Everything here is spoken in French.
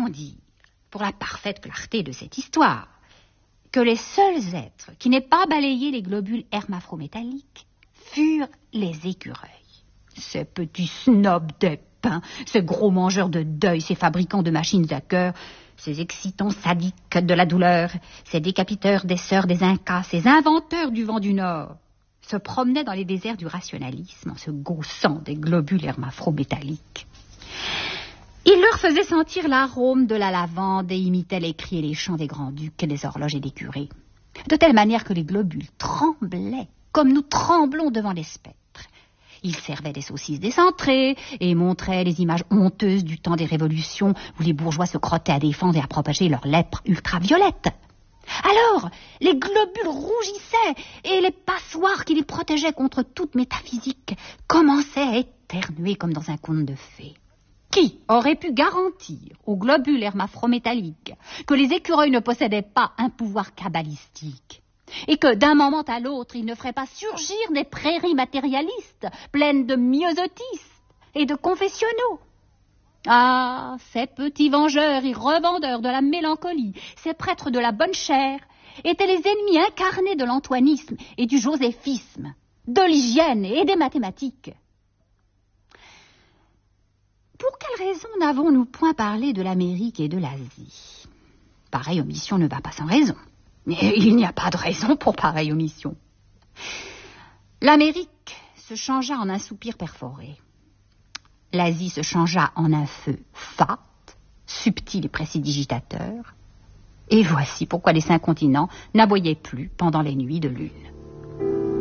autant dire, pour la parfaite clarté de cette histoire, que les seuls êtres qui n'aient pas balayé les globules hermaphométalliques furent les écureuils. Ces petits snobs des pins, ces gros mangeurs de deuil, ces fabricants de machines à cœur, ces excitants sadiques de la douleur, ces décapiteurs des sœurs des Incas, ces inventeurs du vent du Nord, se promenaient dans les déserts du rationalisme en se gaussant des globules hermaphométalliques. Ils leur faisaient sentir l'arôme de la lavande et imitaient les cris et les chants des grands-ducs, des horloges et des curés, de telle manière que les globules tremblaient comme nous tremblons devant les spectres. Ils servaient des saucisses décentrées et montraient les images honteuses du temps des révolutions où les bourgeois se crottaient à défendre et à propager leur lèpre ultraviolette. Alors, les globules rougissaient et les passoires qui les protégeaient contre toute métaphysique commençaient à éternuer comme dans un conte de fées. Qui aurait pu garantir aux globules hermaphométalliques que les écureuils ne possédaient pas un pouvoir kabbalistique et que d'un moment à l'autre, ils ne feraient pas surgir des prairies matérialistes pleines de myosotistes et de confessionnaux? Ah, ces petits vengeurs et revendeurs de la mélancolie, ces prêtres de la bonne chair, étaient les ennemis incarnés de l'antoinisme et du joséphisme, de l'hygiène et des mathématiques. Pour quelle raison n'avons-nous point parlé de l'Amérique et de l'Asie? Pareille omission ne va pas sans raison. Et il n'y a pas de raison pour pareille omission. L'Amérique se changea en un soupir perforé. L'Asie se changea en un feu fat, subtil et prestidigitateur. Et voici pourquoi les 5 continents n'aboyaient plus pendant les nuits de lune.